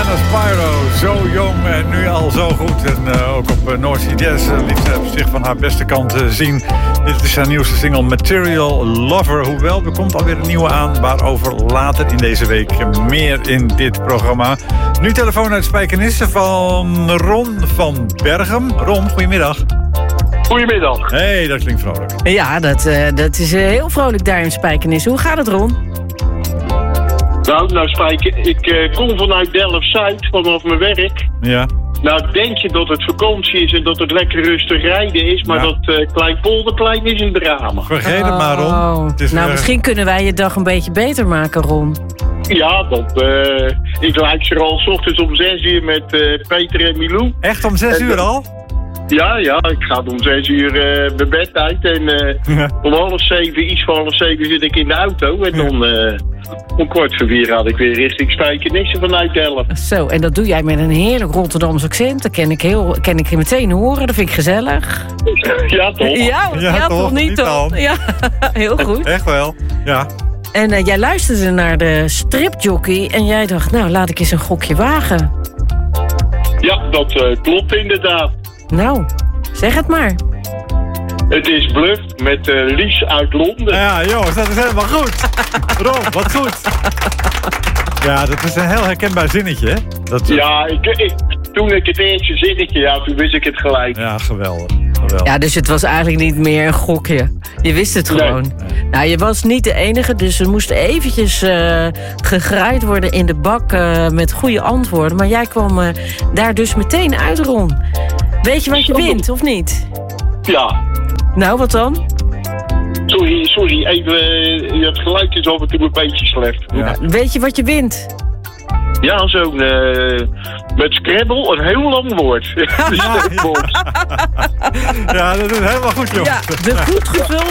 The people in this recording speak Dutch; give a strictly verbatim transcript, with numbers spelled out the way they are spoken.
Diana Spyro, zo jong en nu al zo goed. En uh, ook op uh, North Sea Jazz uh, liet ze zich van haar beste kant uh, zien. Dit is haar nieuwste single Material Lover. Hoewel, er komt alweer een nieuwe aan, waarover later in deze week meer in dit programma. Nu telefoon uit Spijkenisse van Ron van Berchem. Ron, goedemiddag. Goedemiddag. Hey, dat klinkt vrolijk. Ja, dat, uh, dat is uh, heel vrolijk daar in Spijkenisse. Hoe gaat het, Ron? Nou, nou Spijken, ik uh, kom vanuit Delft-Zuid, vanaf mijn werk. Ja. Nou, denk je dat het vakantie is en dat het lekker rustig rijden is, maar ja. dat uh, Kleinpolderplein is een drama. Vergeet het maar, Ron. Oh. Het is nou, weer... misschien kunnen wij je dag een beetje beter maken, Ron. Ja, dat, uh, ik luister al 's ochtends om zes uur met uh, Peter en Milou. Echt om zes uur al? Ja, ja, ik ga om zes uur uh, mijn bed uit en uh, ja. om half zeven, iets van half zeven zit ik in de auto. En dan uh, om kwart voor vier had ik weer richting Spijkenisse vanuit Delft. Zo, en dat doe jij met een heerlijk Rotterdams accent. Dat kan ik, heel, kan ik meteen horen, dat vind ik gezellig. Ja, toch? Ja, ja, ja toch, niet toch? Ja, heel goed. Echt wel, ja. En uh, jij luisterde naar de stripjockey en jij dacht, nou, laat ik eens een gokje wagen. Ja, dat uh, klopt inderdaad. Nou, zeg het maar. Het is Bluff met uh, Lies uit Londen. Ja, jongens, dat is helemaal goed. Ron, wat goed. Ja, dat is een heel herkenbaar zinnetje, hè? Dat... Ja, ik, ik, toen ik het eerste zinnetje, ja, toen wist ik het gelijk. Ja, geweldig. geweldig. Ja, dus het was eigenlijk niet meer een gokje. Je wist het gewoon. Nee. Nou, je was niet de enige, dus er moest eventjes uh, gegraaid worden in de bak uh, met goede antwoorden. Maar jij kwam uh, daar dus meteen uit, Ron. Weet je wat je wint, of niet? Ja. Nou, wat dan? Sorry, sorry, even, uh, het geluid is af en toe een beetje slecht. Ja. Weet je wat je wint? Ja, zo'n, uh, met Scrabble, een heel lang woord. Ja, ja. Ja, dat is helemaal goed, jongens. Ja, de goed gevulde